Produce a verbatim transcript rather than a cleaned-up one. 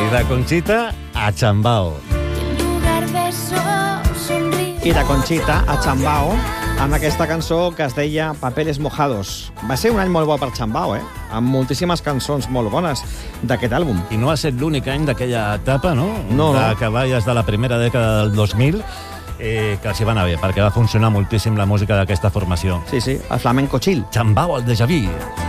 I de Conxita a Chambao. I de Conxita a Chambao, amb aquesta cançó que es deia Papeles Mojados. Va ser un any molt bo per Chambao, eh? Amb moltíssimes cançons molt bones d'aquest àlbum. I no ha estat l'únic any d'aquella etapa, no? No, de no. cavalles de la primera dècada del dos mil, eh, que els hi va anar bé, perquè va funcionar moltíssim la música d'aquesta formació. Sí, sí, el flamenco chill. Chambao, el déjà vu.